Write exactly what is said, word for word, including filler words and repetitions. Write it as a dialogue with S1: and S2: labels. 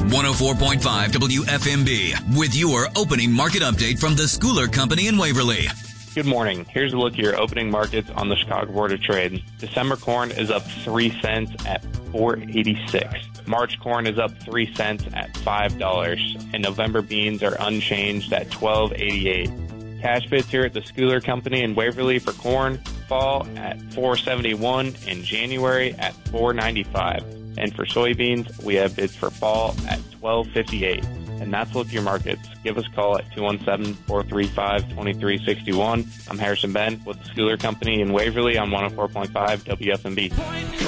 S1: one oh four point five W F M B with your opening market update from the Schooler Company in Waverly.
S2: Good morning. Here's a look at your opening markets on the Chicago Board of Trade. December corn is up three cents at four eighty-six. March corn is up three cents at five dollars. And November beans are unchanged at twelve eighty-eight. Cash bids here at the Schooler Company in Waverly for corn fall at four seventy-one and January at four ninety-five. And for soybeans, we have bids for fall at twelve fifty-eight. And that's look at your markets. Give us a call at two one seven, four three five, two three six one. I'm Harrison Ben with the Schooler Company in Waverly on one oh four point five W F M B.